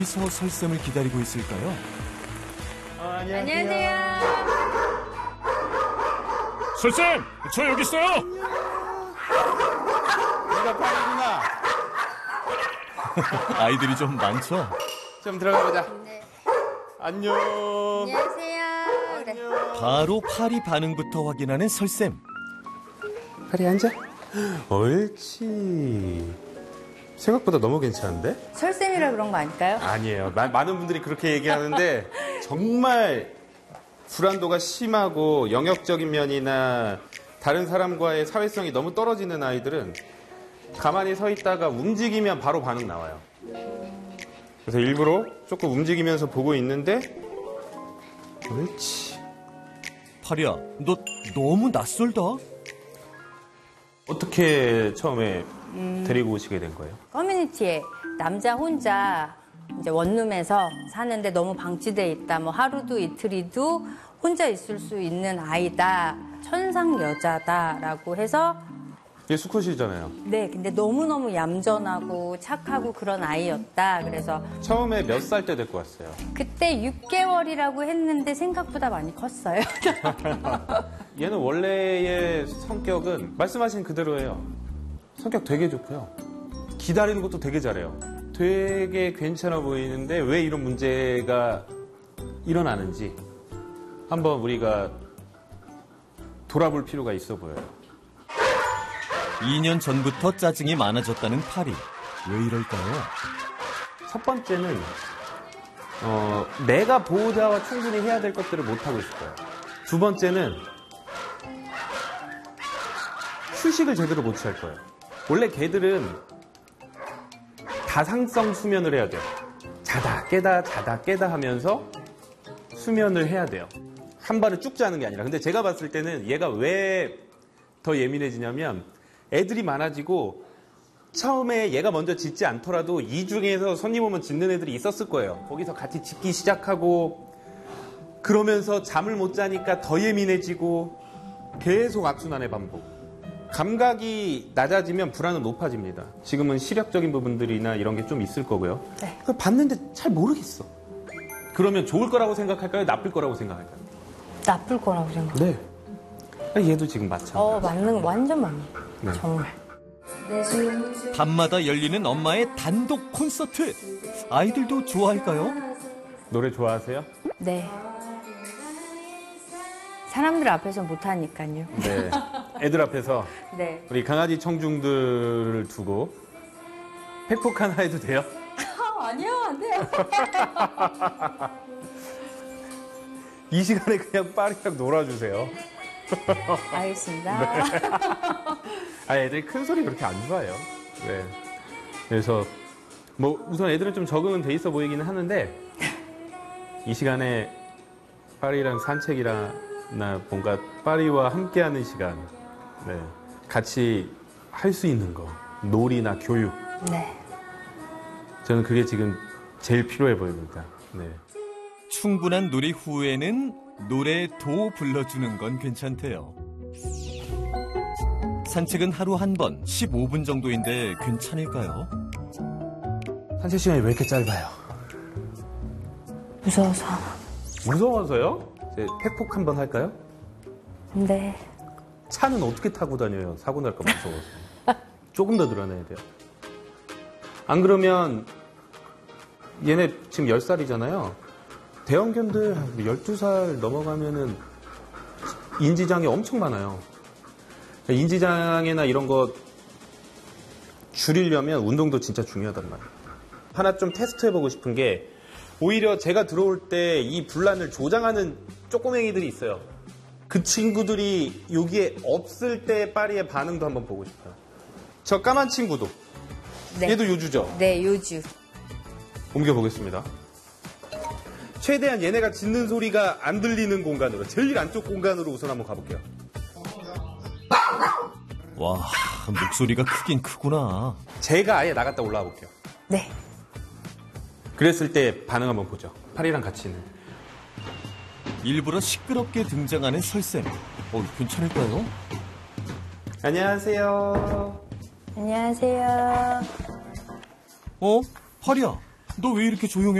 어디서 설쌤을 기다리고 있을까요? 안녕하세요. 설쌤, 저 여기 있어요. 네가 파리구나. 아이들이 좀 많죠? 좀 들어가 보자. 네. 안녕. 안녕하세요. 네. 바로 파리 반응부터 확인하는 설쌤. 파리 앉아. 옳지. 생각보다 너무 괜찮은데? 설쌤이라 그런 거 아닐까요? 아니에요. 많은 분들이 그렇게 얘기하는데 정말 불안도가 심하고 영역적인 면이나 다른 사람과의 사회성이 너무 떨어지는 아이들은 가만히 서 있다가 움직이면 바로 반응 나와요. 그래서 일부러 조금 움직이면서 보고 있는데 옳지. 파리야, 너 너무 낯설다. 어떻게 처음에 데리고 오시게 된 거예요? 커뮤니티에 남자 혼자 이제 원룸에서 사는데 너무 방치돼 있다. 뭐 하루도 이틀이도 혼자 있을 수 있는 아이다. 천상 여자다라고 해서 얘 수컷이잖아요. 네, 근데 너무너무 얌전하고 착하고 그런 아이였다. 그래서 처음에 몇 살 때 데리고 왔어요? 그때 6개월이라고 했는데 생각보다 많이 컸어요. 얘는 원래의 성격은 말씀하신 그대로예요. 성격 되게 좋고요. 기다리는 것도 되게 잘해요. 되게 괜찮아 보이는데 왜 이런 문제가 일어나는지 한번 우리가 돌아볼 필요가 있어 보여요. 2년 전부터 짜증이 많아졌다는 파리. 왜 이럴까요? 첫 번째는 내가 보호자와 충분히 해야 될 것들을 못하고 있을 거예요. 두 번째는 휴식을 제대로 못 취할 거예요. 원래 개들은 다상성 수면을 해야 돼요. 자다 깨다 자다 깨다 하면서 수면을 해야 돼요. 한 번에 쭉 자는 게 아니라. 근데 제가 봤을 때는 얘가 왜 더 예민해지냐면 애들이 많아지고 처음에 얘가 먼저 짖지 않더라도 이 중에서 손님 오면 짖는 애들이 있었을 거예요. 거기서 같이 짖기 시작하고 그러면서 잠을 못 자니까 더 예민해지고 계속 악순환의 반복. 감각이 낮아지면 불안은 높아집니다. 지금은 시력적인 부분들이나 이런 게 좀 있을 거고요. 네. 그걸 봤는데 잘 모르겠어. 그러면 좋을 거라고 생각할까요? 나쁠 거라고 생각할까요? 나쁠 거라고 생각해요. 네. 얘도 지금 마찬가지. 맞는 거 완전 맞네. 네. 정말. 밤마다 열리는 엄마의 단독 콘서트. 아이들도 좋아할까요? 노래 좋아하세요? 네. 사람들 앞에서 못하니까요. 네. 애들 앞에서 네. 우리 강아지 청중들을 두고 팩폭 하나 해도 돼요? 아니요, 안 돼요. 이 시간에 그냥 파리랑 놀아주세요. 알겠습니다. 애들이 큰 소리 그렇게 안 좋아해요. 네. 그래서 뭐 우선 애들은 좀 적응은 돼 있어 보이기는 하는데 이 시간에 파리랑 산책이나 뭔가 파리와 함께하는 시간, 네. 같이 할 수 있는 거, 놀이나 교육. 네. 저는 그게 지금 제일 필요해 보입니다. 네. 충분한 놀이 후에는 노래도 불러주는 건 괜찮대요. 산책은 하루 한 번 15분 정도인데 괜찮을까요? 산책 시간이 왜 이렇게 짧아요? 무서워서. 무서워서요? 이제 팩폭 한번 할까요? 네. 차는 어떻게 타고 다녀요? 사고 날까 무서워서. 조금 더 늘어나야 돼요. 안 그러면 얘네 지금 10살이잖아요. 대형견들 12살 넘어가면은 인지장애 엄청 많아요. 인지장애나 이런 거 줄이려면 운동도 진짜 중요하단 말이에요. 하나 좀 테스트해보고 싶은 게 오히려 제가 들어올 때 이 분란을 조장하는 쪼꼬맹이들이 있어요. 그 친구들이 여기에 없을 때 파리의 반응도 한번 보고 싶어요. 저 까만 친구도. 네. 얘도 요주죠? 네, 요주. 옮겨보겠습니다. 최대한 얘네가 짖는 소리가 안 들리는 공간으로, 제일 안쪽 공간으로 우선 한번 가볼게요. 와, 목소리가 크긴 크구나. 제가 아예 나갔다 올라와 볼게요. 네. 그랬을 때 반응 한번 보죠. 파리랑 같이 있는. 일부러 시끄럽게 등장하는 설쌤. 괜찮을까요? 안녕하세요. 안녕하세요. 파리야, 너 왜 이렇게 조용해?